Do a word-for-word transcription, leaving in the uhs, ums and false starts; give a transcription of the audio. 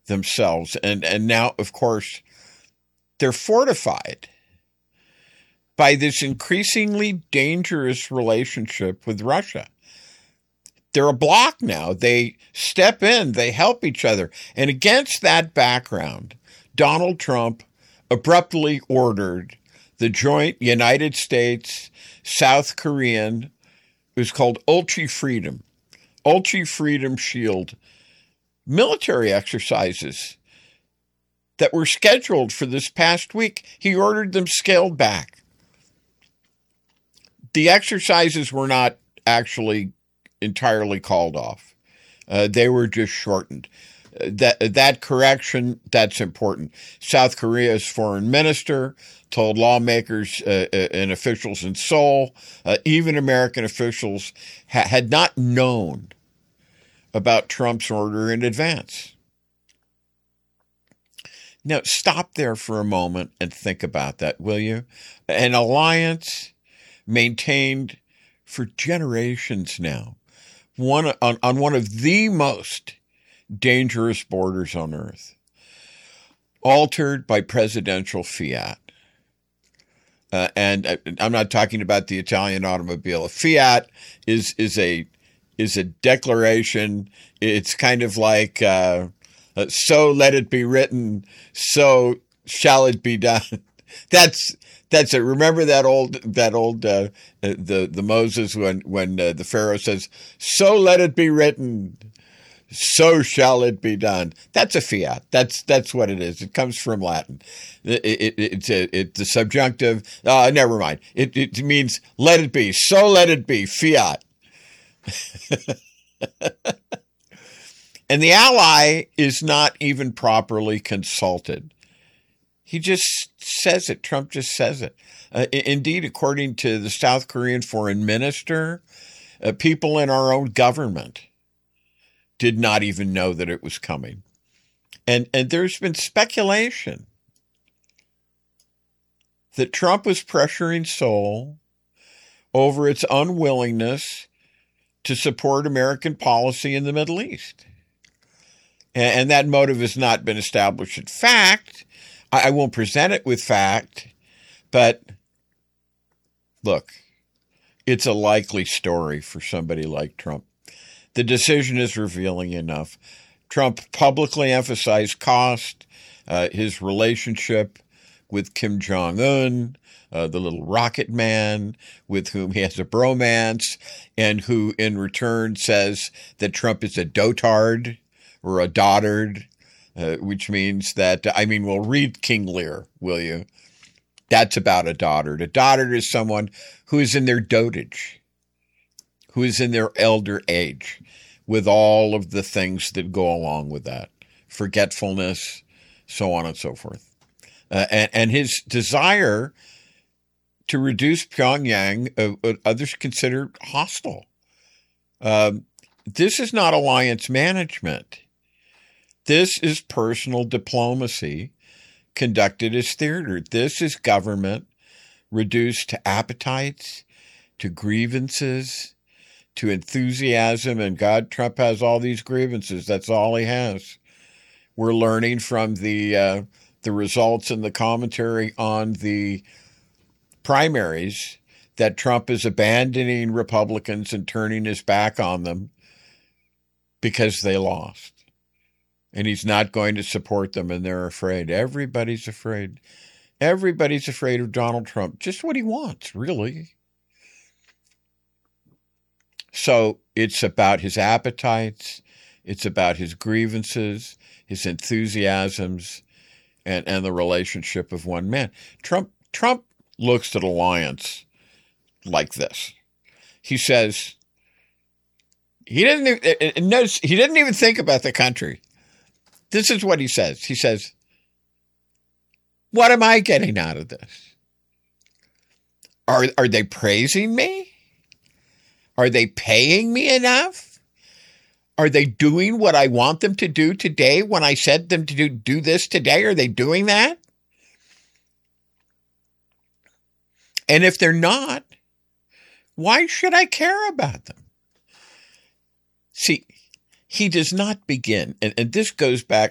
themselves. And, and now, of course, they're fortified by this increasingly dangerous relationship with Russia. They're a bloc now. They step in, they help each other. And against that background, Donald Trump abruptly ordered the joint United States-South Korean, it was called Ulchi Freedom, Ulchi Freedom Shield military exercises that were scheduled for this past week. He ordered them scaled back. The exercises were not actually entirely called off. Uh, they were just shortened. Uh, that that correction, that's important. South Korea's foreign minister told lawmakers uh, uh, and officials in Seoul, uh, even American officials, ha- had not known about Trump's order in advance. Now, stop there for a moment and think about that, will you? An alliance maintained for generations now, one on, on one of the most dangerous borders on earth, altered by presidential fiat. Uh, and I'm not talking about the Italian automobile. A fiat is is a is a declaration. It's kind of like uh, uh, "so let it be written, so shall it be done." That's that's it. Remember that old that old uh, the the Moses when when uh, the Pharaoh says, "So let it be written, so shall it be done." That's a fiat. That's that's what it is. It comes from Latin. It, it, it's a, it, the subjunctive. Uh, never mind. It, it means let it be. So let it be. Fiat. And the ally is not even properly consulted. He just says it. Trump just says it. Uh, indeed, according to the South Korean foreign minister, uh, people in our own government did not even know that it was coming. And, and there's been speculation that Trump was pressuring Seoul over its unwillingness to support American policy in the Middle East. And, and that motive has not been established in fact. I, I won't present it with fact, but look, it's a likely story for somebody like Trump. The decision is revealing enough. Trump publicly emphasized cost, uh, his relationship with Kim Jong-un, uh, the little rocket man with whom he has a bromance, and who in return says that Trump is a dotard or a dotard, uh, which means that, I mean, well, read King Lear, will you? That's about a dotard. A dotard is someone who is in their dotage, who is in their elder age, with all of the things that go along with that, forgetfulness, so on and so forth. Uh, and, and his desire to reduce Pyongyang, uh, what others consider hostile. Um, this is not alliance management. This is personal diplomacy conducted as theater. This is government reduced to appetites, to grievances, to enthusiasm. And God, Trump has all these grievances. That's all he has. We're learning from the uh, the results and the commentary on the primaries that Trump is abandoning Republicans and turning his back on them because they lost. And he's not going to support them, and they're afraid. Everybody's afraid. Everybody's afraid of Donald Trump. Just what he wants, really. So it's about his appetites. It's about his grievances, his enthusiasms, and, and the relationship of one man. Trump Trump looks at alliance like this. He says, he didn't, notice, he didn't even think about the country. This is what he says. He says, what am I getting out of this? Are, are they praising me? Are they paying me enough? Are they doing what I want them to do today when I said them to do, do this today? Are they doing that? And if they're not, why should I care about them? See, he does not begin, and, and this goes back